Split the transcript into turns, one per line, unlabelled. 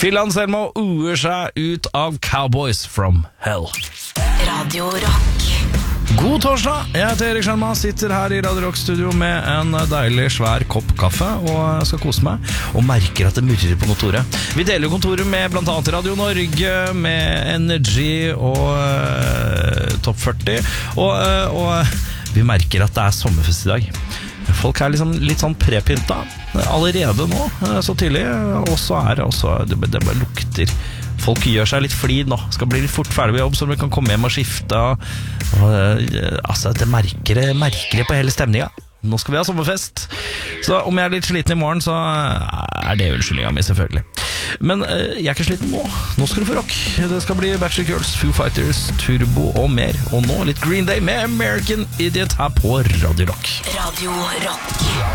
Phil Anselmo uer seg ut av Cowboys from Hell.
Radio Rock.
God torsdag, jeg heter Erik Sjarma, sitter her i Radio Rock-studio med en deilig svær kopp kaffe og skal kose meg, og merker at det murrer på kontoret. Vi deler jo kontoret med blant annet Radio Norge, med Energy og Top 40, og vi merker at det er sommerfest i dag. Folk er liksom litt sånn prepynta allerede nå, så tidlig, og så er det også, det bare lukter. Folk gjør seg litt flid nå, skal bli litt fort ferdig ved jobb, så de kan komme hjem og skifte. Altså, det merker det på hele stemninga. Nå skal vi ha sommerfest. Så om jeg er litt sliten i morgen, så er det unnskyldninga mi, selvfølgelig. Men jeg er ikke sliten nå. Nå skal du få rock. Det skal bli Backstreet Girls, Foo Fighters, Turbo og mer. Og nå litt Green Day med American Idiot her på Radio Rock.
Radio Rock.